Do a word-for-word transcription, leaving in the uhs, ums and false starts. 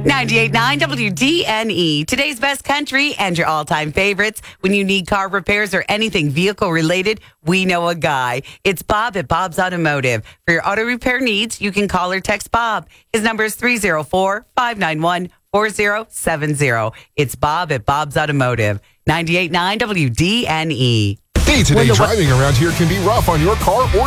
ninety-eight point nine W D N E, today's best country and your all-time favorites. When you need car repairs or anything vehicle-related, we know a guy. It's Bob at Bob's Automotive. For your auto repair needs, you can call or text Bob. His number is three oh four, five nine one, four oh seven oh. It's Bob at Bob's Automotive. ninety-eight point nine W D N E. Day-to-day driving around here can be rough on your car or